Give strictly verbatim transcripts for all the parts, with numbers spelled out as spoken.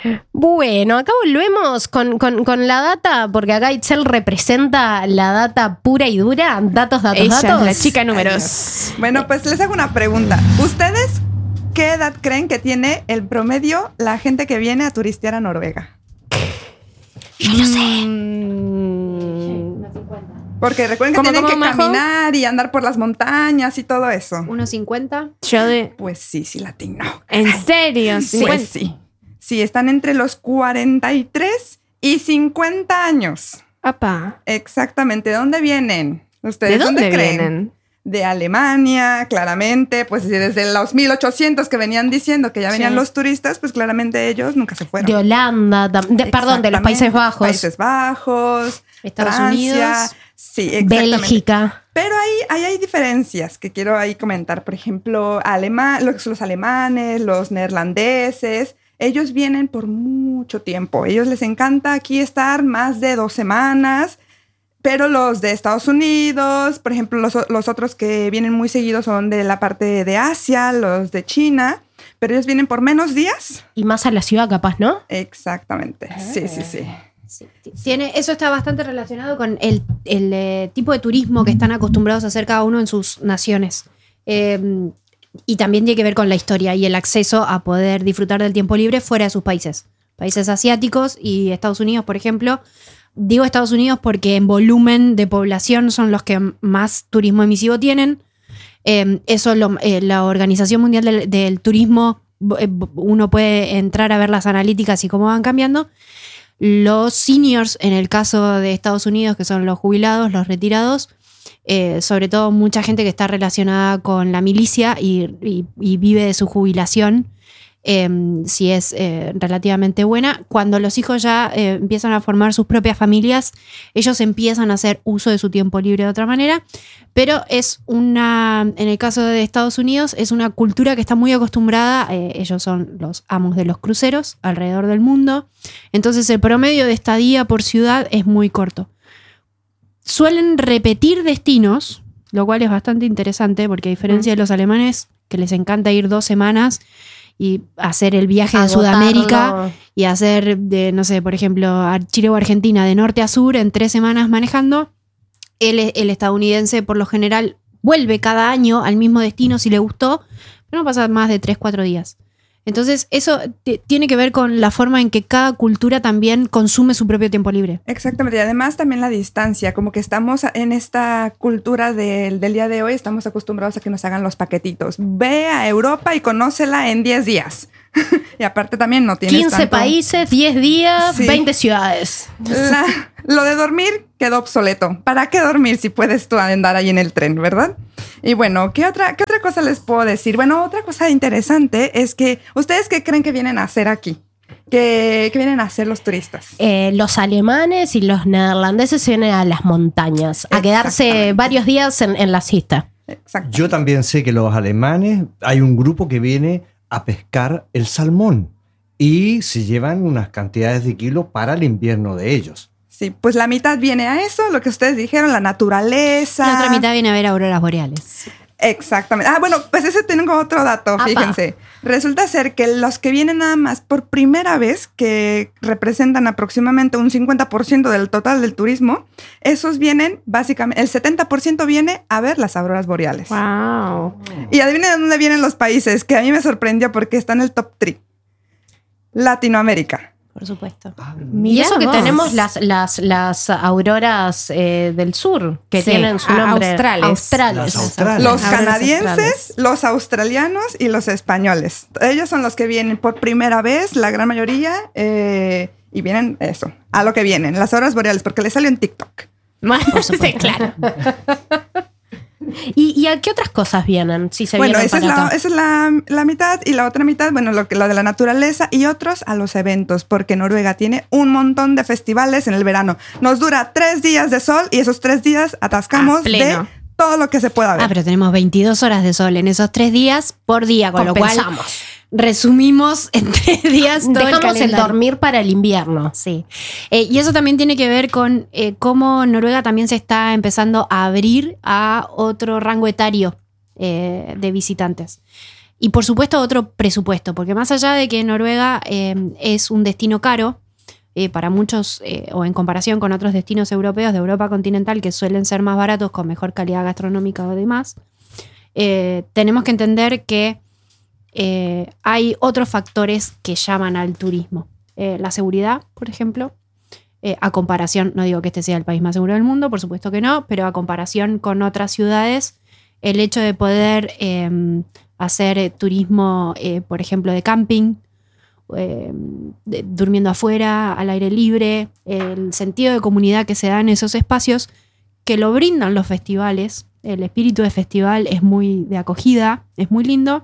Bueno, acá volvemos con, con, con la data, porque acá Itzel representa la data pura y dura. Datos, datos, Ella datos. es la chica números. Bueno, pues les hago una pregunta. ¿Ustedes qué edad creen que tiene el promedio la gente que viene a turistear a Noruega? Yo lo sé. Mm, Porque recuerden que ¿Cómo, tienen cómo, que Majo? caminar y andar por las montañas y todo eso. ¿uno cincuenta? Yo de... Pues sí, sí latino. ¿En serio? Pues sí. Sí, están entre los cuarenta y tres y cincuenta años. Apa. Exactamente. ¿De dónde vienen? ¿Ustedes ¿De dónde creen? vienen? De Alemania, claramente, pues desde los mil ochocientos que venían diciendo que ya venían Sí. los turistas, pues claramente ellos nunca se fueron. De Holanda, tam- de- perdón, de los Países Exactamente. Bajos. Países Bajos, Estados Francia, Unidos. sí, exactamente. Bélgica. Pero ahí, ahí hay diferencias que quiero ahí comentar. Por ejemplo, alema- los, los alemanes, los neerlandeses, ellos vienen por mucho tiempo. Ellos les encanta aquí estar más de dos semanas. Pero los de Estados Unidos, por ejemplo, los, los otros que vienen muy seguidos son de la parte de Asia, los de China, pero ellos vienen por menos días. Y más a la ciudad, capaz, ¿no? Exactamente. Sí, sí, sí. Sí, tiene, eso está bastante relacionado con el, el eh, tipo de turismo que están acostumbrados a hacer cada uno en sus naciones. Eh, y también tiene que ver con la historia y el acceso a poder disfrutar del tiempo libre fuera de sus países. Países asiáticos y Estados Unidos, por ejemplo. Digo Estados Unidos porque en volumen de población son los que más turismo emisivo tienen. Eh, eso lo, eh, la Organización Mundial del, del Turismo, eh, uno puede entrar a ver las analíticas y cómo van cambiando. Los seniors, en el caso de Estados Unidos, que son los jubilados, los retirados, eh, sobre todo mucha gente que está relacionada con la milicia y, y, y vive de su jubilación, eh, si es eh, relativamente buena. Cuando los hijos ya eh, empiezan a formar sus propias familias, ellos empiezan a hacer uso de su tiempo libre de otra manera, pero es una, en el caso de Estados Unidos, es una cultura que está muy acostumbrada, eh, ellos son los amos de los cruceros alrededor del mundo, entonces el promedio de estadía por ciudad es muy corto. Suelen repetir destinos, lo cual es bastante interesante porque a diferencia de los alemanes, que les encanta ir dos semanas y hacer el viaje de Agotarlo. Sudamérica y hacer, de no sé, por ejemplo, a Chile o Argentina de norte a sur en tres semanas manejando, el, el estadounidense por lo general vuelve cada año al mismo destino si le gustó, pero no pasa más de tres, cuatro días. Entonces eso t- tiene que ver con la forma en que cada cultura también consume su propio tiempo libre. Exactamente, y además también la distancia, como que estamos en esta cultura del, del día de hoy, estamos acostumbrados a que nos hagan los paquetitos. Ve a Europa y conócela en diez días. Y aparte también no tienes quince tanto... países, diez días, Sí. veinte ciudades. La- lo de dormir quedó obsoleto. ¿Para qué dormir si puedes tú andar ahí en el tren, verdad? Y bueno, ¿qué otra, qué otra cosa les puedo decir? Bueno, otra cosa interesante es que ¿ustedes qué creen que vienen a hacer aquí? ¿Qué, qué vienen a hacer los turistas? Eh, los alemanes y los neerlandeses se vienen a las montañas, a quedarse Exactamente. varios días en, en la siesta. Exacto. Yo también sé que los alemanes, hay un grupo que viene a pescar el salmón y se llevan unas cantidades de kilos para el invierno de ellos. Sí, pues la mitad viene a eso, lo que ustedes dijeron, la naturaleza. La otra mitad viene a ver auroras boreales. Exactamente. Ah, bueno, pues ese tengo otro dato, Apa. fíjense. Resulta ser que los que vienen nada más por primera vez, que representan aproximadamente un cincuenta por ciento del total del turismo, esos vienen básicamente, el setenta por ciento viene a ver las auroras boreales. Wow. Y adivinen de dónde vienen los países, que a mí me sorprendió porque está en el top tres. Latinoamérica. Por supuesto. Y eso que vos. tenemos las, las, las auroras eh, del sur, que Sí, tienen su a- nombre. australes. Australes. Las australes. Los Auroras canadienses, australes. los australianos y los españoles. Ellos son los que vienen por primera vez, la gran mayoría, eh, y vienen eso, a lo que vienen, las auroras boreales, porque les salió en TikTok. Por supuesto. Sí, claro. ¿Y, ¿Y a qué otras cosas vienen? Si se Bueno, vienen esa es, para la, acá? esa es la, la mitad, y la otra mitad, bueno, lo, que, lo de la naturaleza, y otros a los eventos, porque Noruega tiene un montón de festivales en el verano. Nos dura tres días de sol y esos tres días atascamos A pleno. de todo lo que se pueda ver. Ah, pero tenemos veintidós horas de sol en esos tres días por día, con lo cual Compensamos. resumimos en tres días todo Dejamos el, calendario. dormir para el invierno. Sí. Eh, y eso también tiene que ver con eh, cómo Noruega también se está empezando a abrir a otro rango etario eh, de visitantes. y por supuesto otro presupuesto, porque más allá de que Noruega eh, es un destino caro, eh, para muchos, eh, o en comparación con otros destinos europeos de Europa continental que suelen ser más baratos, con mejor calidad gastronómica o demás, eh, tenemos que entender que eh, hay otros factores que llaman al turismo. Eh, la seguridad, por ejemplo, eh, a comparación, no digo que este sea el país más seguro del mundo, por supuesto que no, pero a comparación con otras ciudades, el hecho de poder eh, hacer eh, turismo, eh, por ejemplo, de camping, eh, de, durmiendo afuera, al aire libre, el sentido de comunidad que se da en esos espacios, que lo brindan los festivales, el espíritu de festival es muy de acogida, es muy lindo,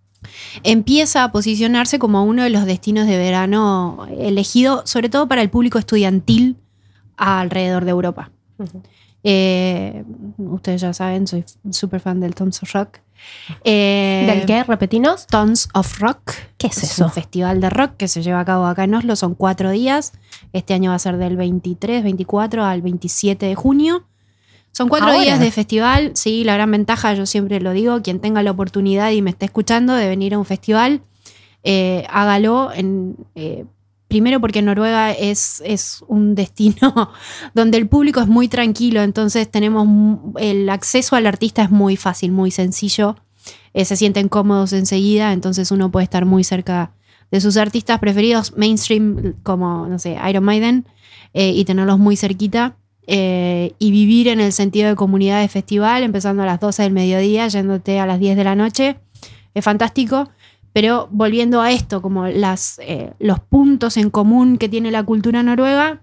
empieza a posicionarse como uno de los destinos de verano elegido, sobre todo para el público estudiantil alrededor de Europa. Uh-huh. Eh, ustedes ya saben, soy súper fan del Tons of Rock. Eh, ¿Del qué? Repetinos. Tons of Rock. ¿Qué es, es eso? Un festival de rock que se lleva a cabo acá en Oslo. Son cuatro días. Este año va a ser del veintitrés, veinticuatro al veintisiete de junio. Son cuatro Ahora. días de festival. Sí, la gran ventaja, yo siempre lo digo, quien tenga la oportunidad y me esté escuchando de venir a un festival, eh, hágalo. En, eh, primero porque Noruega es, es un destino donde el público es muy tranquilo, entonces tenemos el acceso al artista es muy fácil, muy sencillo. Eh, se sienten cómodos enseguida, entonces uno puede estar muy cerca de sus artistas preferidos, mainstream, como, no sé, Iron Maiden, eh, y tenerlos muy cerquita. Eh, y vivir en el sentido de comunidad de festival, empezando a las doce del mediodía, yéndote a las diez de la noche, es fantástico. Pero volviendo a esto, como las, eh, los puntos en común que tiene la cultura noruega,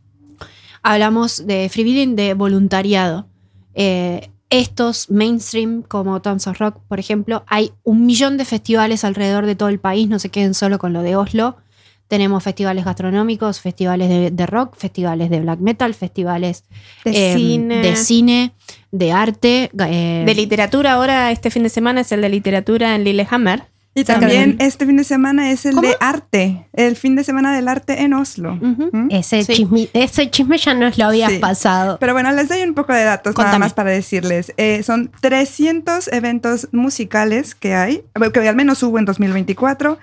hablamos de frivilling, de voluntariado. Eh, estos mainstream, como Tons of Rock, por ejemplo, hay un millón de festivales alrededor de todo el país, no se queden solo con lo de Oslo. Tenemos festivales gastronómicos, festivales de, de rock, festivales de black metal, festivales de, eh, cine. de cine, de arte. Eh, de literatura. Ahora este fin de semana es el de literatura en Lillehammer. Y también este fin de semana es el ¿Cómo? de arte, el fin de semana del arte en Oslo. Uh-huh. ¿Mm? Ese, sí. chisme, ese chisme ya nos lo habías sí. pasado. Pero bueno, les doy un poco de datos Contame. nada más para decirles. Eh, son trescientos eventos musicales que hay, que al menos hubo en dos mil veinticuatro,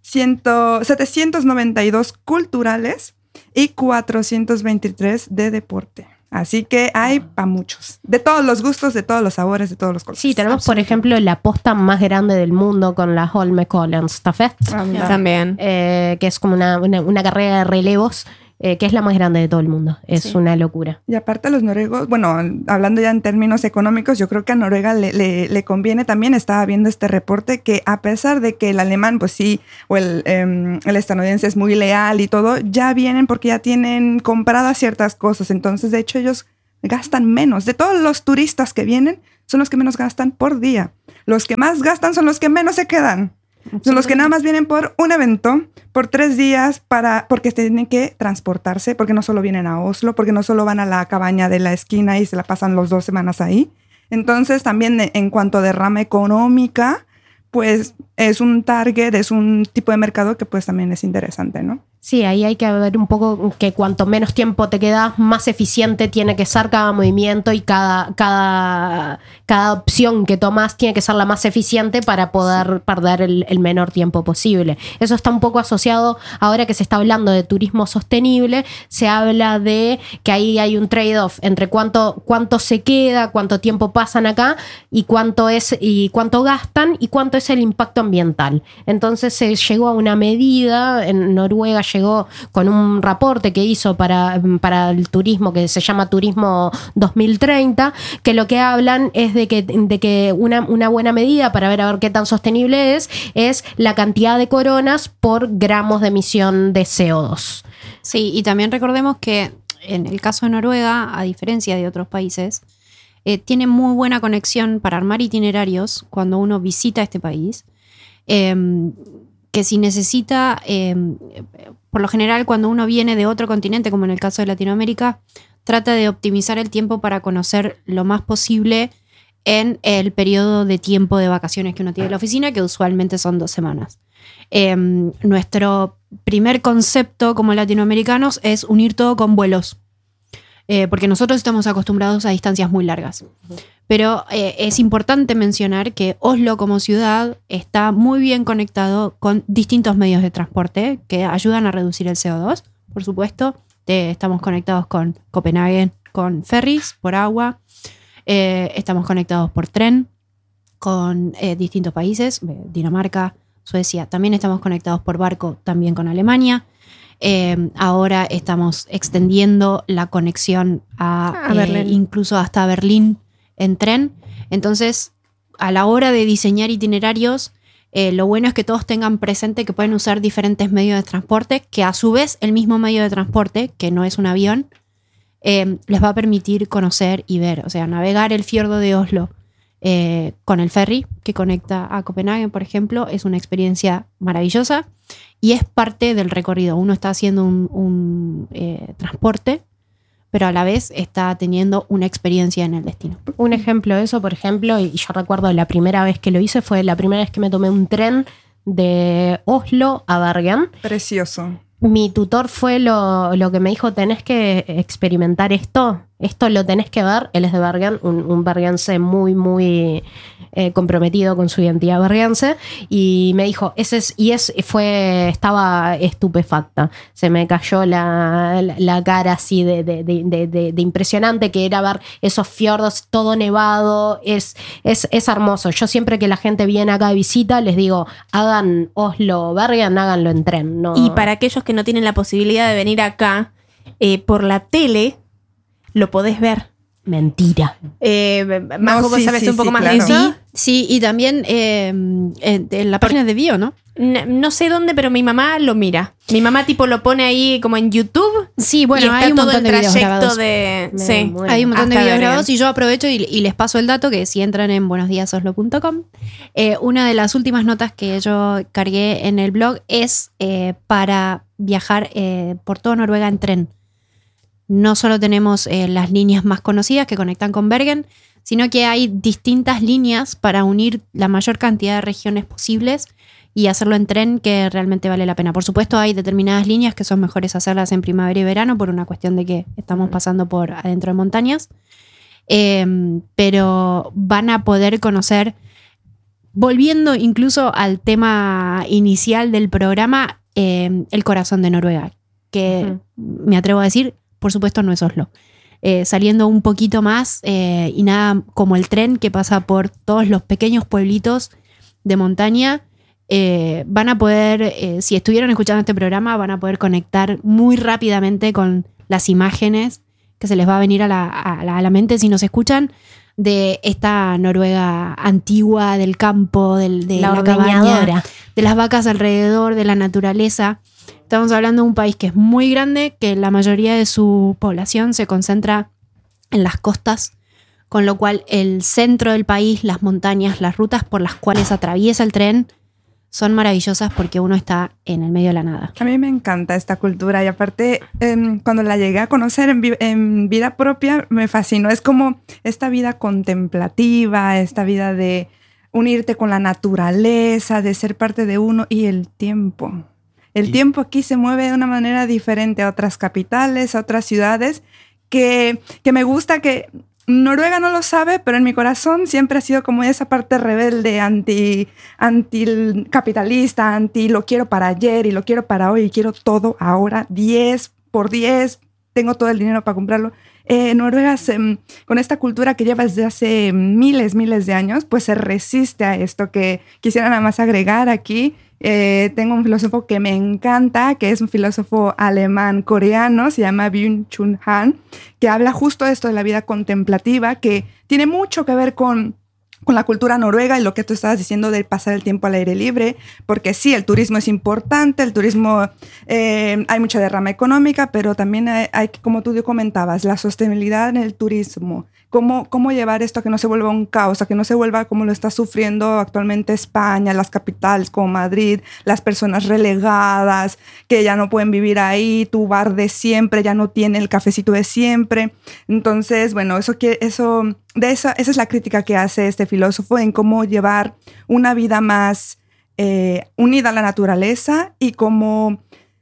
setecientos noventa y dos culturales y cuatrocientos veintitrés de deporte. Así que hay para muchos. De todos los gustos, de todos los sabores, de todos los colores. Sí, tenemos, por ejemplo, la posta más grande del mundo con la Holmenkollen Stafett. Ah, también. Eh, que es como una, una, una carrera de relevos, eh, que es la más grande de todo el mundo. Es sí. una locura. Y aparte los noruegos, bueno, hablando ya en términos económicos, yo creo que a Noruega le, le, le conviene también. Estaba viendo este reporte que a pesar de que el alemán, pues sí, o el, eh, el estadounidense es muy leal y todo, ya vienen porque ya tienen compradas ciertas cosas. Entonces, de hecho, ellos gastan menos. De todos los turistas que vienen, son los que menos gastan por día. Los que más gastan son los que menos se quedan. Son los que nada más vienen por un evento, por tres días, para, porque tienen que transportarse, porque no solo vienen a Oslo, porque no solo van a la cabaña de la esquina y se la pasan las dos semanas ahí. Entonces, también en cuanto a derrama económica, pues es un target, es un tipo de mercado que pues también es interesante, ¿no? Sí, ahí hay que ver un poco que cuanto menos tiempo te quedas, más eficiente tiene que ser cada movimiento y cada, cada, cada opción que tomas tiene que ser la más eficiente para poder sí. perder el, el menor tiempo posible. Eso está un poco asociado, ahora que se está hablando de turismo sostenible, se habla de que ahí hay un trade-off entre cuánto, cuánto se queda, cuánto tiempo pasan acá y cuánto es y cuánto gastan y cuánto es el impacto ambiental. Entonces se llegó a una medida, en Noruega llegó con un reporte que hizo para, para el turismo que se llama Turismo dos mil treinta, que lo que hablan es de que, de que una, una buena medida para ver a ver qué tan sostenible es, es la cantidad de coronas por gramos de emisión de C O dos. Sí, y también recordemos que en el caso de Noruega, a diferencia de otros países, eh, tiene muy buena conexión para armar itinerarios cuando uno visita este país. Eh, que si necesita, eh, por lo general cuando uno viene de otro continente, como en el caso de Latinoamérica, trata de optimizar el tiempo para conocer lo más posible en el periodo de tiempo de vacaciones que uno tiene en la oficina, que usualmente son dos semanas. Eh, nuestro primer concepto como latinoamericanos es unir todo con vuelos. eh, porque nosotros estamos acostumbrados a distancias muy largas. Pero eh, es importante mencionar que Oslo como ciudad está muy bien conectado con distintos medios de transporte que ayudan a reducir el C O dos, por supuesto. Eh, estamos conectados con Copenhague, con ferries, por agua. Eh, estamos conectados por tren con eh, distintos países, Dinamarca, Suecia. También estamos conectados por barco, también con Alemania. Eh, ahora estamos extendiendo la conexión a, A eh, Berlín. incluso hasta Berlín en tren. Entonces, a la hora de diseñar itinerarios, eh, lo bueno es que todos tengan presente que pueden usar diferentes medios de transporte, que a su vez el mismo medio de transporte, que no es un avión, eh, les va a permitir conocer y ver. O sea, navegar el fiordo de Oslo eh, con el ferry que conecta a Copenhague, por ejemplo, es una experiencia maravillosa y es parte del recorrido. Uno está haciendo un, un eh, transporte, pero a la vez está teniendo una experiencia en el destino. Un ejemplo de eso, por ejemplo, y yo recuerdo la primera vez que lo hice, fue la primera vez que me tomé un tren de Oslo a Bergen. Precioso. Mi tutor fue lo, lo que me dijo, tenés que experimentar esto, esto lo tenés que ver. Él es de Bergen, un, un bergense muy, muy eh, comprometido con su identidad bergense, y me dijo, ese es, y es, fue, estaba estupefacta. Se me cayó la, la, la cara así de, de, de, de, de, de impresionante que era ver esos fiordos, todo nevado, es, es, es hermoso. Yo siempre que la gente viene acá de visita, les digo, hagan Oslo-Bergen, háganlo en tren. No. Y para aquellos que no tienen la posibilidad de venir acá, eh, por la tele lo podés ver. Mentira. Eh, Majo, No, ¿vos sí, sabés sí, un poco sí, más claro. de eso? Sí, y también eh, en, en la página de Bio, ¿no? No, no sé dónde, pero mi mamá lo mira. Mi mamá tipo lo pone ahí como en YouTube. Sí, bueno, y está hay un todo montón el de videos trayecto grabados. de... Me Sí. muero. Hay un montón de Hasta videos Bergen. grabados y yo aprovecho y, y les paso el dato que si entran en buenos días oslo punto com, eh, una de las últimas notas que yo cargué en el blog es eh, para viajar eh, por toda Noruega en tren. No solo tenemos eh, las líneas más conocidas que conectan con Bergen, sino que hay distintas líneas para unir la mayor cantidad de regiones posibles y hacerlo en tren, que realmente vale la pena. Por supuesto, hay determinadas líneas que son mejores hacerlas en primavera y verano por una cuestión de que estamos pasando por adentro de montañas, eh, pero van a poder conocer, volviendo incluso al tema inicial del programa, eh, el corazón de Noruega, que uh-huh. me atrevo a decir, por supuesto no es Oslo. Eh, saliendo un poquito más eh, y nada como el tren que pasa por todos los pequeños pueblitos de montaña, eh, van a poder, eh, si estuvieron escuchando este programa, van a poder conectar muy rápidamente con las imágenes que se les va a venir a la, a la, a la mente si nos escuchan, de esta Noruega antigua, del campo, del, de la, la cabaña, de las vacas alrededor, de la naturaleza. Estamos hablando de un país que es muy grande, que la mayoría de su población se concentra en las costas, con lo cual el centro del país, las montañas, las rutas por las cuales atraviesa el tren son maravillosas porque uno está en el medio de la nada. A mí me encanta esta cultura y aparte eh, cuando la llegué a conocer en, vi- en vida propia me fascinó. Es como esta vida contemplativa, esta vida de unirte con la naturaleza, de ser parte de uno y el tiempo. El Y- tiempo aquí se mueve de una manera diferente a otras capitales, a otras ciudades, que, que me gusta que Noruega no lo sabe, pero en mi corazón siempre ha sido como esa parte rebelde, anti, anticapitalista, anti lo quiero para ayer y lo quiero para hoy y quiero todo ahora, diez por diez, tengo todo el dinero para comprarlo. Eh, Noruega, se, con esta cultura que lleva desde hace miles, miles de años, pues se resiste a esto. Que quisiera nada más agregar aquí. Eh, tengo un filósofo que me encanta, que es un filósofo alemán-coreano, se llama Byung-Chul Han, que habla justo de esto de la vida contemplativa, que tiene mucho que ver con, con la cultura noruega y lo que tú estabas diciendo de pasar el tiempo al aire libre, porque sí, el turismo es importante, el turismo, eh, hay mucha derrama económica, pero también hay, hay, como tú comentabas, la sostenibilidad en el turismo. Cómo, cómo llevar esto a que no se vuelva un caos, a que no se vuelva como lo está sufriendo actualmente España, las capitales como Madrid, las personas relegadas, que ya no pueden vivir ahí, tu bar de siempre ya no tiene el cafecito de siempre. Entonces, bueno, eso que eso de esa, esa es la crítica que hace este filósofo en cómo llevar una vida más eh, unida a la naturaleza y cómo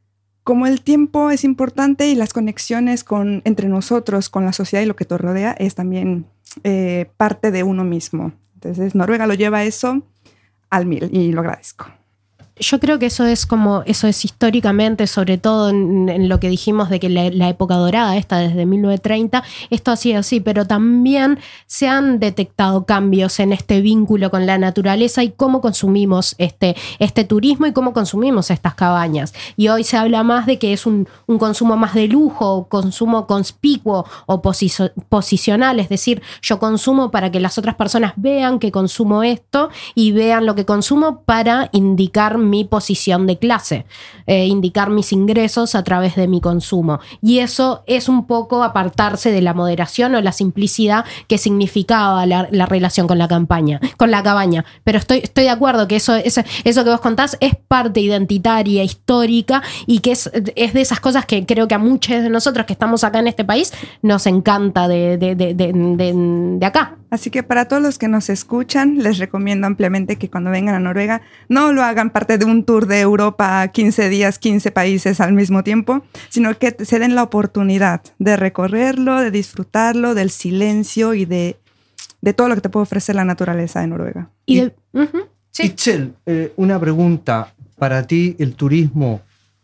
como el tiempo es importante y las conexiones con, entre nosotros, con la sociedad y lo que te rodea, es también eh, parte de uno mismo. Entonces, Noruega lo lleva eso al mil y lo agradezco. Yo creo que eso es como, eso es históricamente, sobre todo en, en lo que dijimos de que la, la época dorada, esta desde mil novecientos treinta, esto ha sido así, pero también se han detectado cambios en este vínculo con la naturaleza y cómo consumimos este, este turismo y cómo consumimos estas cabañas. Y hoy se habla más de que es un, un consumo más de lujo, consumo conspicuo o posicio, posicional, es decir, yo consumo para que las otras personas vean que consumo esto y vean lo que consumo para indicar mi posición de clase, eh, indicar mis ingresos a través de mi consumo. Y eso es un poco apartarse de la moderación o la simplicidad que significaba la, la relación con la campaña, con la cabaña. Pero estoy, estoy de acuerdo que eso, eso, eso que vos contás es parte identitaria, histórica, y que es, es de esas cosas que creo que a muchos de nosotros que estamos acá en este país nos encanta de, de, de, de, de, de acá. Así que para todos los que nos escuchan, les recomiendo ampliamente que cuando vengan a Noruega no lo hagan parte de un tour de Europa, quince días, quince países al mismo tiempo, sino que se den la oportunidad de recorrerlo, de disfrutarlo, del silencio y de, de todo lo que te puede ofrecer la naturaleza de Noruega. Y de, uh-huh, sí. Itzel, eh, una pregunta. ¿Para ti el turismo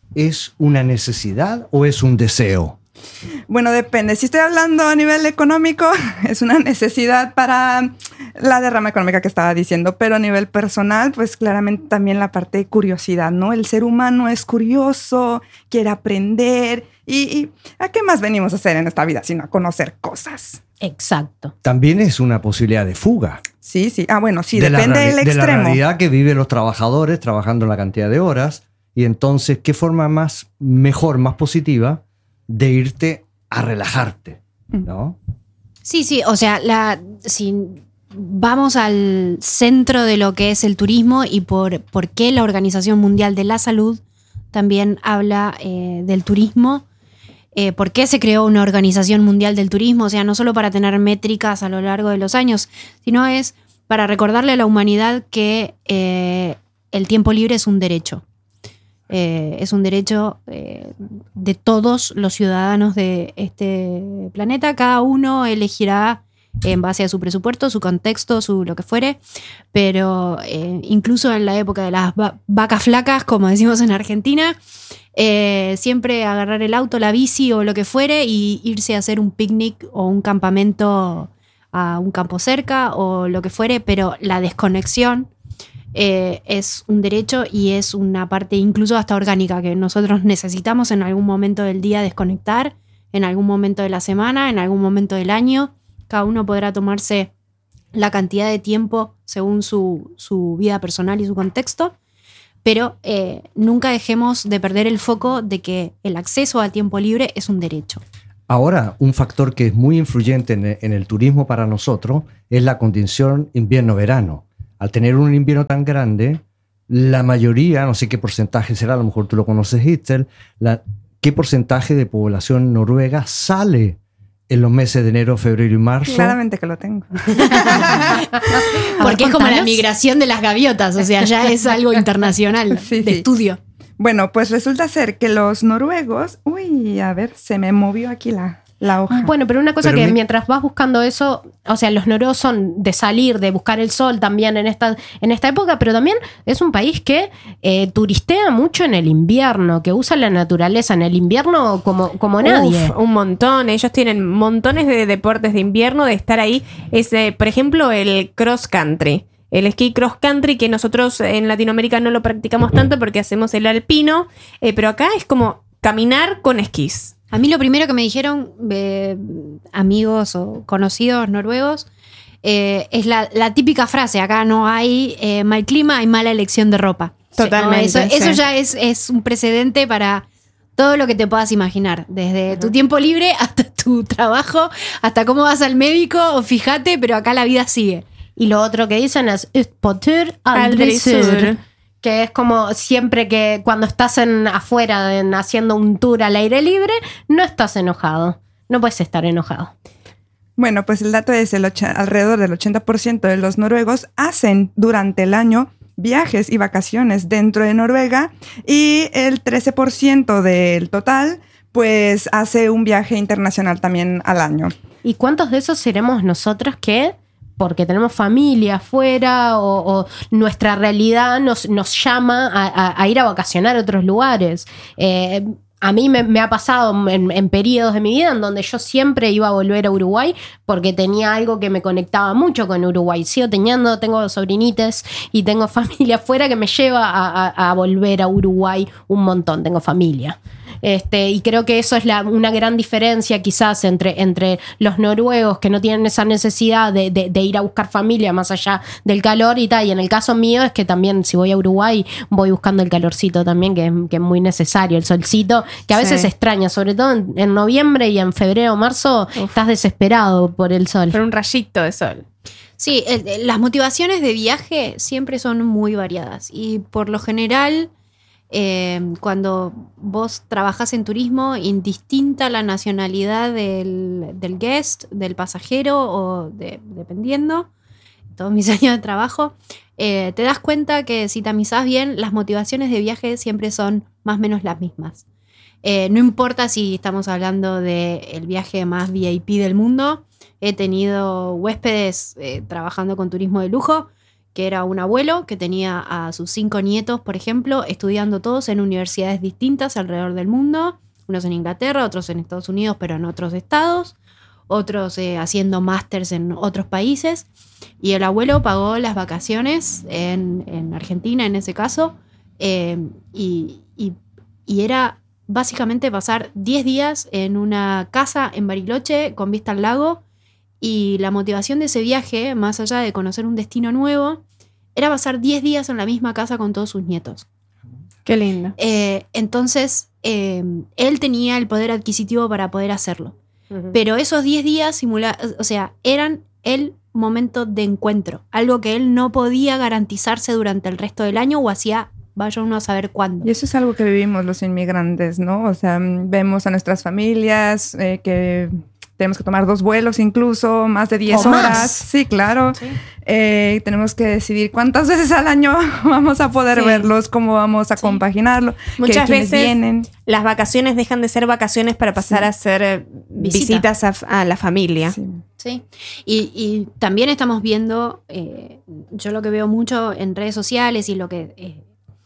es una necesidad o es un deseo? Bueno, depende. Si estoy hablando a nivel económico, es una necesidad para la derrama económica que estaba diciendo, pero a nivel personal, pues claramente también la parte de curiosidad, ¿no? El ser humano es curioso, quiere aprender y, y ¿a qué más venimos a hacer en esta vida sino a conocer cosas? Exacto. También es una posibilidad de fuga. Sí, sí. Ah, bueno, sí, de depende la, del extremo. De la realidad que viven los trabajadores trabajando la cantidad de horas. Y entonces, ¿qué forma más mejor, más positiva de irte a relajarte, ¿no? Sí, sí, o sea, la, si vamos al centro de lo que es el turismo y por, por qué la Organización Mundial de la Salud también habla eh, del turismo, eh, por qué se creó una Organización Mundial del Turismo, o sea, no solo para tener métricas a lo largo de los años, sino es para recordarle a la humanidad que eh, el tiempo libre es un derecho. Eh, es un derecho eh, de todos los ciudadanos de este planeta. Cada uno elegirá en base a su presupuesto, su contexto, su lo que fuere, pero eh, incluso en la época de las va- vacas flacas, como decimos en Argentina, eh, siempre agarrar el auto, la bici o lo que fuere y irse a hacer un picnic o un campamento a un campo cerca o lo que fuere, pero la desconexión Eh, es un derecho y es una parte incluso hasta orgánica que nosotros necesitamos en algún momento del día desconectar, en algún momento de la semana, en algún momento del año. Cada uno podrá tomarse la cantidad de tiempo según su, su vida personal y su contexto, pero eh, nunca dejemos de perder el foco de que el acceso al tiempo libre es un derecho. Ahora, un factor que es muy influyente en el, en el turismo para nosotros es la condición invierno-verano. Al tener un invierno tan grande, la mayoría, no sé qué porcentaje será, a lo mejor tú lo conoces, Itzel, la, ¿qué porcentaje de población noruega sale en los meses de enero, febrero y marzo? Claramente que lo tengo. Porque es como la migración de las gaviotas, o sea, ya es algo internacional, Sí, de sí. estudio. Bueno, pues resulta ser que los noruegos... Uy, a ver, se me movió aquí la, la hoja. Bueno, pero una cosa Pero que mi- mientras vas buscando eso, o sea, los noruegos son de salir, de buscar el sol también en esta, en esta época, pero también es un país que eh, turistea mucho en el invierno, que usa la naturaleza en el invierno como, como nadie. Uf, un montón. Ellos tienen montones de deportes de invierno, de estar ahí. Es, eh, por ejemplo, el cross country. El esquí cross country, que nosotros en Latinoamérica no lo practicamos tanto porque hacemos el alpino, eh, pero acá es como caminar con esquís. A mí lo primero que me dijeron eh, amigos o conocidos noruegos eh, es la, la típica frase, acá no hay eh, mal clima, hay mala elección de ropa. Totalmente, ¿No? Eso, sí. eso ya es, es un precedente para todo lo que te puedas imaginar, desde tu tiempo libre hasta tu trabajo, hasta cómo vas al médico, o fíjate, pero acá la vida sigue. Y lo otro que dicen es "Ut på tur, Aldrig aldrig sur", sur. que es como siempre que cuando estás en, afuera en, haciendo un tour al aire libre, no estás enojado. No puedes estar enojado. Bueno, pues el dato es el och- alrededor del ochenta por ciento de los noruegos hacen durante el año viajes y vacaciones dentro de Noruega y el trece por ciento del total pues hace un viaje internacional también al año. ¿Y cuántos de esos seremos nosotros que, porque tenemos familia afuera o, o nuestra realidad nos, nos llama a, a, a ir a vacacionar a otros lugares? Eh, A mí me, me ha pasado en, en periodos de mi vida en donde yo siempre iba a volver a Uruguay porque tenía algo que me conectaba mucho con Uruguay. Sigo teniendo, tengo sobrinites y tengo familia afuera que me lleva a, a, a volver a Uruguay un montón. Tengo familia. Este, y creo que eso es la, una gran diferencia quizás entre, entre los noruegos que no tienen esa necesidad de, de, de ir a buscar familia más allá del calor y tal. Y en el caso mío es que también si voy a Uruguay voy buscando el calorcito también, que es, que es muy necesario, el solcito, que a veces Sí. se extraña, sobre todo en, en noviembre y en febrero o marzo. Uf. Estás desesperado por el sol. Por un rayito de sol. Sí, el- el- las motivaciones de viaje siempre son muy variadas y por lo general eh, cuando vos trabajás en turismo, indistinta la nacionalidad del, del guest, del pasajero o de- dependiendo, todos mis años de trabajo, eh, te das cuenta que si tamizás bien, las motivaciones de viaje siempre son más o menos las mismas. Eh, no importa si estamos hablando del viaje más V I P del mundo. He tenido huéspedes eh, trabajando con turismo de lujo, que era un abuelo que tenía a sus cinco nietos, por ejemplo, estudiando todos en universidades distintas alrededor del mundo, unos en Inglaterra, otros en Estados Unidos, pero en otros estados, otros eh, haciendo másters en otros países, y el abuelo pagó las vacaciones en, en Argentina, en ese caso, eh, y, y, y era básicamente pasar diez días en una casa en Bariloche con vista al lago. Y la motivación de ese viaje, más allá de conocer un destino nuevo, era pasar diez días en la misma casa con todos sus nietos. Qué lindo. Eh, entonces, eh, él tenía el poder adquisitivo para poder hacerlo. Uh-huh. Pero esos diez días simula- o sea, eran el momento de encuentro. Algo que él no podía garantizarse durante el resto del año o hacía, vaya uno a saber cuándo. Y eso es algo que vivimos los inmigrantes, ¿no? O sea, vemos a nuestras familias eh, que... Tenemos que tomar dos vuelos incluso, más de diez horas. Más. Sí, claro. Sí. Eh, tenemos que decidir cuántas veces al año vamos a poder sí. verlos, cómo vamos a sí. compaginarlo. Muchas que, veces vienen. Las vacaciones dejan de ser vacaciones para pasar sí. a hacer Visita. visitas a, a la familia. Sí. Sí. Y, y también estamos viendo, eh, yo lo que veo mucho en redes sociales y lo que... Eh,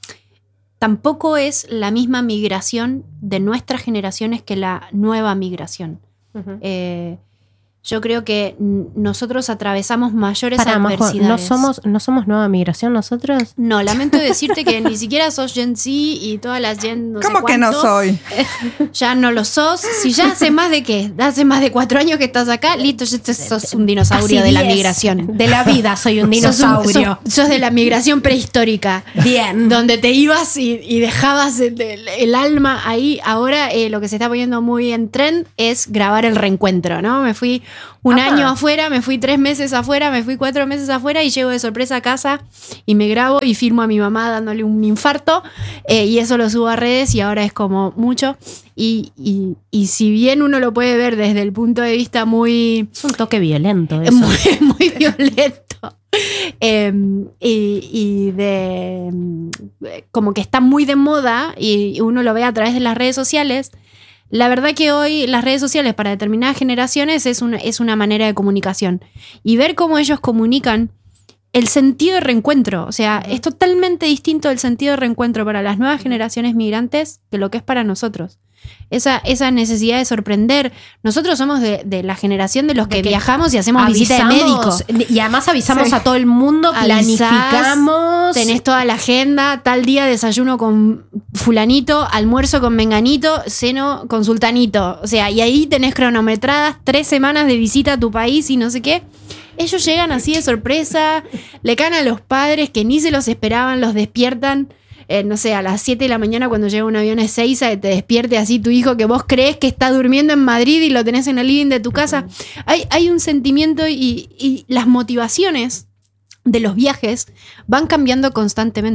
tampoco es la misma migración de nuestras generaciones que la nueva migración. Uh-huh. Eh, yo creo que n- nosotros atravesamos mayores Para, adversidades. Majo, ¿no somos, ¿no somos nueva migración nosotros? No, lamento decirte que ni siquiera sos Gen Z y todas las Gen no ¿Cómo sé que no soy? Ya no lo sos. Si ya hace más de qué, hace más de cuatro años que estás acá, listo, ya sos un dinosaurio Así de la migración. De la vida soy un dinosaurio. Sos, sos, sos de la migración prehistórica. Bien. Donde te ibas y, y dejabas el, el, el alma ahí. Ahora eh, lo que se está poniendo muy en trend es grabar el reencuentro, ¿no? Me fui un Ajá. año afuera, me fui tres meses afuera, me fui cuatro meses afuera y llego de sorpresa a casa y me grabo y filmo a mi mamá dándole un infarto eh, y eso lo subo a redes y ahora es como mucho. Y, y, y si bien uno lo puede ver desde el punto de vista muy... Es un toque violento eso. Muy, muy violento. Eh, y, y de... como que está muy de moda y uno lo ve a través de las redes sociales. La verdad que hoy las redes sociales para determinadas generaciones es una, es una manera de comunicación. Y ver cómo ellos comunican el sentido de reencuentro. O sea, es totalmente distinto el sentido de reencuentro para las nuevas generaciones migrantes que lo que es para nosotros. Esa, esa necesidad de sorprender. Nosotros somos de, de la generación de los que, de que viajamos y hacemos visita de médico. Y además avisamos sí. a todo el mundo, Avisás, planificamos. Tenés toda la agenda, tal día desayuno con fulanito, almuerzo con menganito, ceno con sultanito. O sea, y ahí tenés cronometradas tres semanas de visita a tu país y no sé qué. Ellos llegan así de sorpresa, le caen a los padres que ni se los esperaban, los despiertan. Eh, no sé, a las siete de la mañana cuando llega un avión a Ezeiza y te despierte así tu hijo que vos crees que está durmiendo en Madrid y lo tenés en el living de tu casa. Hay, hay un sentimiento y, y las motivaciones de los viajes van cambiando constantemente.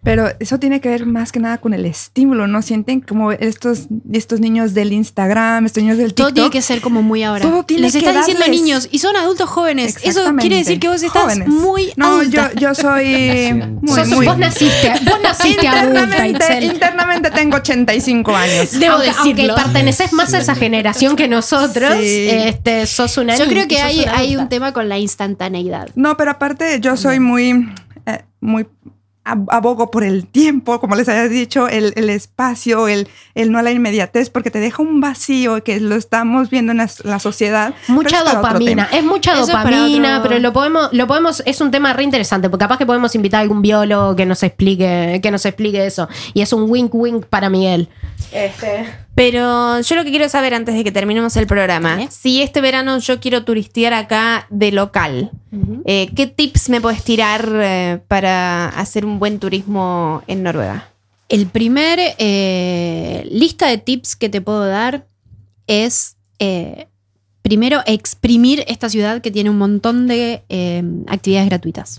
Pero eso tiene que ver más que nada con el estímulo, ¿no? Sienten como estos, estos niños del Instagram, estos niños del TikTok. Todo tiene que ser como muy ahora. Todo tiene Les que está diciendo darles- niños y son adultos jóvenes. Eso Exactamente. quiere decir que vos estás Jóvenes. muy No, adulta. yo, yo soy muy, Sos- muy... vos naciste, vos naciste adulta, internamente, Itzel. internamente tengo ochenta y cinco años. Debo aunque, decirlo. aunque perteneces más a esa generación que nosotros, Sí. este, sos una Yo niña, creo que sos hay, una hay adulta. un tema con la instantaneidad. No, pero aparte yo soy muy, eh, muy ab- abogo por el tiempo, como les había dicho, el, el espacio, el, el no a la inmediatez, porque te deja un vacío que lo estamos viendo en la, la sociedad. Mucha pero es para otro dopamina, tema. es mucha Eso es para dopamina, otro- pero lo podemos, lo podemos, es un tema re interesante, porque capaz que podemos invitar a algún biólogo que nos explique, que nos explique eso. Y es un wink wink para Miguel. Este. Pero yo lo que quiero saber antes de que terminemos el programa, Dale. si este verano yo quiero turistear acá de local, Ujú. eh, ¿qué tips me puedes tirar eh, para hacer un buen turismo en Noruega? El primer eh, lista de tips que te puedo dar es, eh, primero, exprimir esta ciudad que tiene un montón de eh, actividades gratuitas.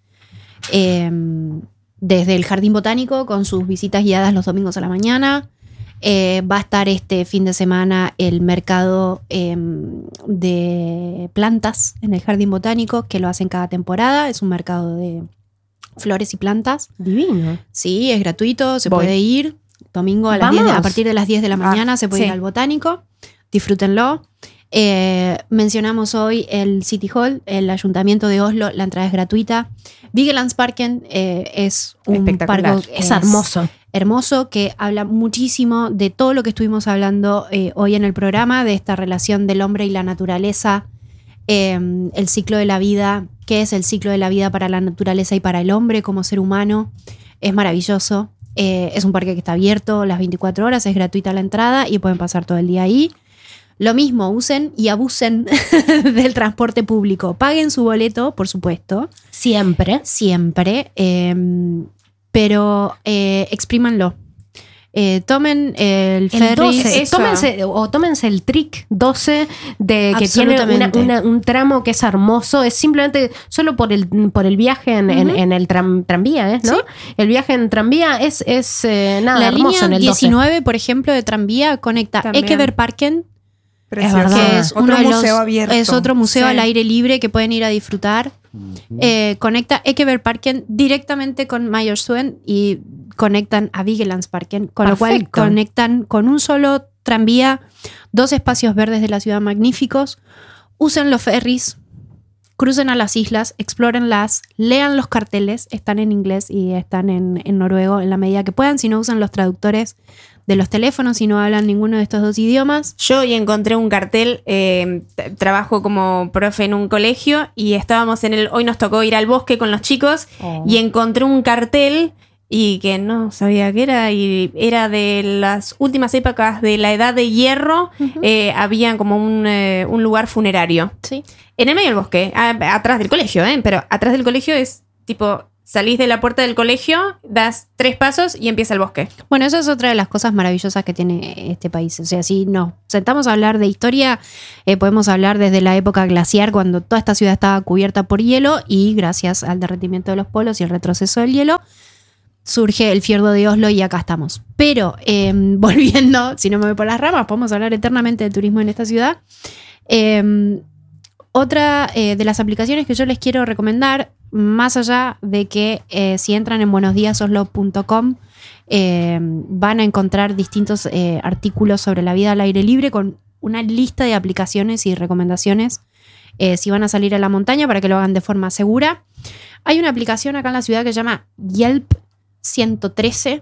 Eh, desde el Jardín Botánico, con sus visitas guiadas los domingos a la mañana. Eh, va a estar este fin de semana el mercado eh, de plantas en el Jardín Botánico, que lo hacen cada temporada. Es un mercado de flores y plantas. Divino. Sí, es gratuito, se Voy. puede ir. Domingo a, las Vamos. diez de- a partir de las diez de la mañana se puede sí. ir al Botánico. Disfrútenlo. Eh, mencionamos hoy el City Hall, el Ayuntamiento de Oslo, la entrada es gratuita. Vigelandsparken eh, es un Espectacular. parque Es hermoso. hermoso que habla muchísimo de todo lo que estuvimos hablando eh, hoy en el programa, de esta relación del hombre y la naturaleza, eh, el ciclo de la vida, qué es el ciclo de la vida para la naturaleza y para el hombre como ser humano. Es maravilloso. Eh, es un parque que está abierto las veinticuatro horas, es gratuita la entrada y pueden pasar todo el día ahí. Lo mismo, usen y abusen del transporte público. Paguen su boleto, por supuesto, Siempre. siempre, eh, pero eh, exprímanlo. Eh, tomen el El ferry. doce, eso. tómense, o tómense el trick doce de que tiene una- Absolutamente. una- un tramo que es hermoso, es simplemente solo por el, por el viaje en, en- en el tram- tranvía, ¿eh? ¿no? Sí. El viaje en tranvía es, es eh, nada La hermoso línea en el doce. diecinueve, por ejemplo, de tranvía conecta También. Ekebergparken, Precioso. verdad. que es Otro uno de los- museo abierto. es otro museo Sí. al aire libre que pueden ir a disfrutar. Eh, conecta Ekebergparken directamente con Majorstua y conectan a Vigelandsparken, con lo cual Perfecto. conectan con un solo tranvía dos espacios verdes de la ciudad magníficos. Usen los ferries, crucen a las islas, explórenlas, lean los carteles, están en inglés y están en, en noruego en la medida que puedan, si no usan los traductores de los teléfonos, si no hablan ninguno de estos dos idiomas. Yo hoy encontré un cartel, eh, t- trabajo como profe en un colegio y estábamos en el, hoy nos tocó ir al bosque con los chicos y encontré un cartel y que no sabía qué era y era de las últimas épocas de la edad de hierro, eh, había como un, eh, un lugar funerario. Sí. En el medio del bosque, a- atrás del colegio, ¿eh? Pero atrás del colegio es tipo, salís de la puerta del colegio, das tres pasos y empieza el bosque. Bueno, eso es otra de las cosas maravillosas que tiene este país. O sea, si nos sentamos a hablar de historia, eh, podemos hablar desde la época glaciar, cuando toda esta ciudad estaba cubierta por hielo y gracias al derretimiento de los polos y el retroceso del hielo, surge el fiordo de Oslo y acá estamos. Pero, eh, volviendo, si no me voy por las ramas, podemos hablar eternamente de turismo en esta ciudad. Eh, otra eh, de las aplicaciones que yo les quiero recomendar, más allá de que eh, si entran en buenos días oslo punto com, eh, van a encontrar distintos eh, artículos sobre la vida al aire libre con una lista de aplicaciones y recomendaciones eh, si van a salir a la montaña para que lo hagan de forma segura. Hay una aplicación acá en la ciudad que se llama Yelp ciento trece.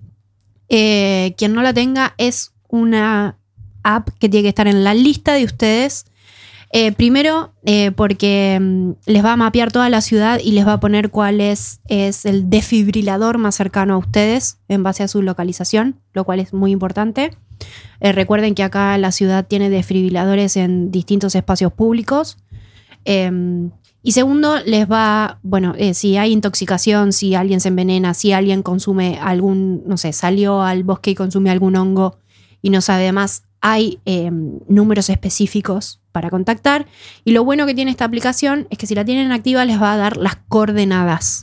Eh, quien no la tenga, es una app que tiene que estar en la lista de ustedes. Eh, primero, eh, porque mm, les va a mapear toda la ciudad y les va a poner cuál es, es el desfibrilador más cercano a ustedes en base a su localización, lo cual es muy importante. Eh, recuerden que acá la ciudad tiene desfibriladores en distintos espacios públicos. Eh, y segundo, les va, bueno, eh, si hay intoxicación, si alguien se envenena, si alguien consume algún, no sé, salió al bosque y consume algún hongo y no sabe más, hay eh, números específicos para contactar. Y lo bueno que tiene esta aplicación es que si la tienen activa les va a dar las coordenadas.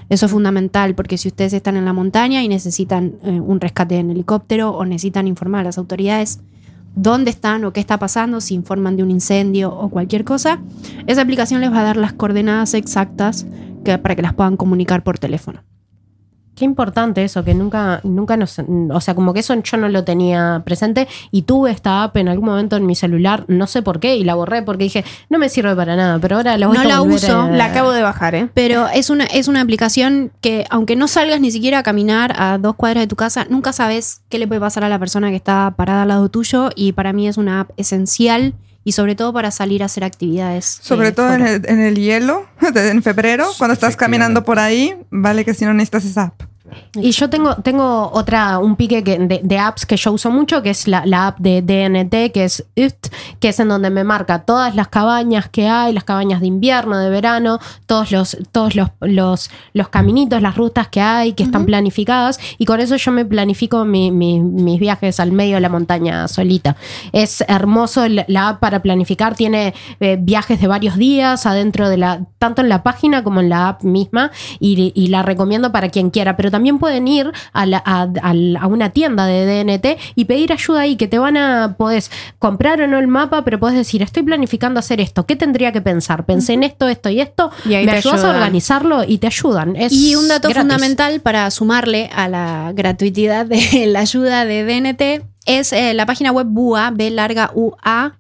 Eso es fundamental porque si ustedes están en la montaña y necesitan eh, un rescate en helicóptero o necesitan informar a las autoridades dónde están o qué está pasando, si informan de un incendio o cualquier cosa, esa aplicación les va a dar las coordenadas exactas que, para que las puedan comunicar por teléfono. Qué importante eso, que nunca, nunca nos, o sea, como que eso yo no lo tenía presente y tuve esta app en algún momento en mi celular, no sé por qué, y la borré porque dije, no me sirve para nada, pero ahora la voy No a la volver uso, a- La acabo de bajar, ¿eh? Pero es una, es una aplicación que, aunque no salgas ni siquiera a caminar a dos cuadras de tu casa, nunca sabes qué le puede pasar a la persona que está parada al lado tuyo. Y para mí es una app esencial y sobre todo para salir a hacer actividades. Sobre eh, todo en fuera. el, en el hielo, en febrero, cuando estás caminando por ahí, vale que si no necesitas esa app. Y yo tengo, tengo otra, un pique que, de, de apps que yo uso mucho, que es la, la app de D N T, que es U T, que es en donde me marca todas las cabañas que hay, las cabañas de invierno, de verano, todos los, todos los, los, los caminitos, las rutas que hay, que están planificadas, y con eso yo me planifico mi, mi, mis viajes al medio de la montaña solita. Es hermoso el- la app para planificar, tiene eh, viajes de varios días adentro de la, tanto en la página como en la app misma, y, y la recomiendo para quien quiera, pero también pueden ir a, la- a, a la- a una tienda de D N T y pedir ayuda ahí, que te van a, podés comprar o no el mapa, pero podés decir, estoy planificando hacer esto, ¿qué tendría que pensar? Pensé en esto, esto y esto, Y ahí me te ayudas a ayudan. organizarlo y te ayudan. Es Y un dato gratis. fundamental para sumarle a la gratuidad de la ayuda de D N T es eh, la página web B U A, B larga U A.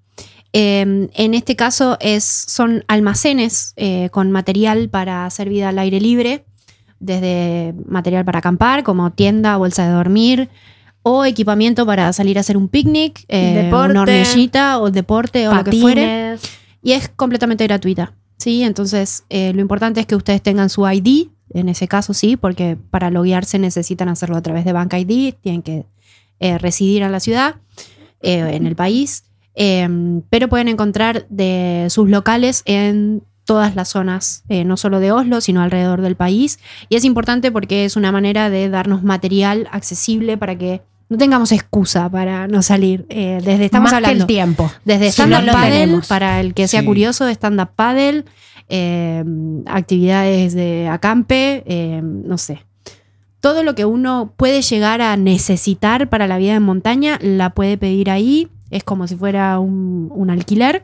Eh, en este caso es, son almacenes eh, con material para hacer vida al aire libre, desde material para acampar, como tienda, bolsa de dormir, o equipamiento para salir a hacer un picnic, eh, Deporte. una hornillita o deporte o lo que fuere. Patines. Y es completamente gratuita, ¿sí? Entonces, eh, lo importante es que ustedes tengan su I D, en ese caso sí, porque para loguearse necesitan hacerlo a través de Bank I D, tienen que eh, residir en la ciudad, eh, en el país, eh, pero pueden encontrar de sus locales en todas las zonas, eh, no solo de Oslo, sino alrededor del país. Y es importante porque es una manera de darnos material accesible para que no tengamos excusa para no salir. Eh, desde estamos Más hablando que el tiempo. desde Si stand-up no lo paddle, tenemos. para el que sea Sí. curioso, stand-up paddle, eh, actividades de acampe, eh, no sé. Todo lo que uno puede llegar a necesitar para la vida en montaña, la puede pedir ahí. Es como si fuera un, un alquiler.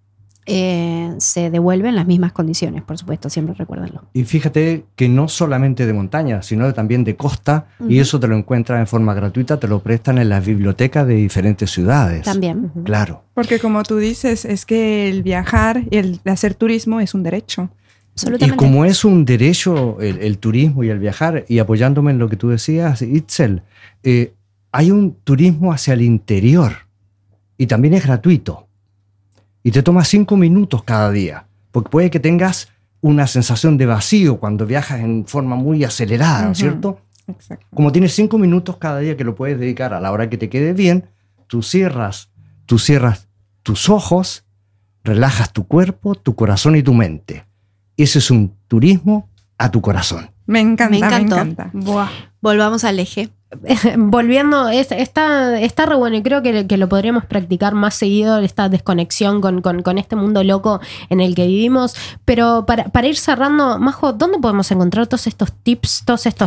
Eh, se devuelve en las mismas condiciones, por supuesto, siempre recuérdenlo. Y fíjate que no solamente de montaña, sino también de costa, y Ujú. eso te lo encuentras en forma gratuita, te lo prestan en las bibliotecas de diferentes ciudades. También. Claro. Porque como tú dices, es que el viajar y el hacer turismo es un derecho. Y Absolutamente. como es un derecho el, el turismo y el viajar, y apoyándome en lo que tú decías, Itzel, eh, hay un turismo hacia el interior y también es gratuito. Y te toma cinco minutos cada día, porque puede que tengas una sensación de vacío cuando viajas en forma muy acelerada, ¿no es Ujú. cierto? Exacto. Como tienes cinco minutos cada día que lo puedes dedicar a la hora que te quede bien, tú cierras, tú cierras tus ojos, relajas tu cuerpo, tu corazón y tu mente. Ese es un turismo a tu corazón. Me encanta, Me me, encantó. encanta. Buah. Volvamos al eje. Volviendo, es- está, está re bueno y creo que, que lo podríamos practicar más seguido, esta desconexión con, con, con este mundo loco en el que vivimos. Pero para, para ir cerrando, Majo, ¿dónde podemos encontrar todos estos tips, todos estos